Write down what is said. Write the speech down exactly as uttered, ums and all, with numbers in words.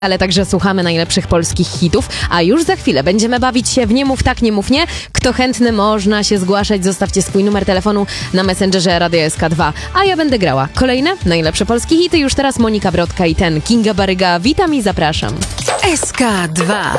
ale także słuchamy najlepszych polskich hitów, a już za chwilę będziemy bawić się w Nie mów tak, nie mów nie. Kto chętny, można się zgłaszać, zostawcie swój numer telefonu na Messengerze Radia S K dwa, a ja będę grała kolejne najlepsze polskie hity. Już teraz Monika Brodka i ten Kinga Baryga. Witam i zapraszam. S K dwa.